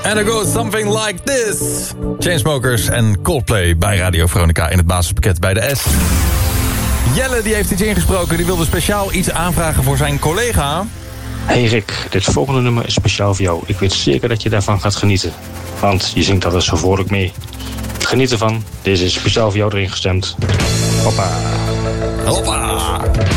And it goes something like this. Chainsmokers en Coldplay bij Radio Veronica in het basispakket bij de S. Jelle die heeft iets ingesproken. Die wilde speciaal iets aanvragen voor zijn collega. Hey Rick, dit volgende nummer is speciaal voor jou. Ik weet zeker dat je daarvan gaat genieten. Want je zingt altijd zo vrolijk mee. Geniet ervan. Deze is speciaal voor jou erin gestemd. Hoppa. Hoppa.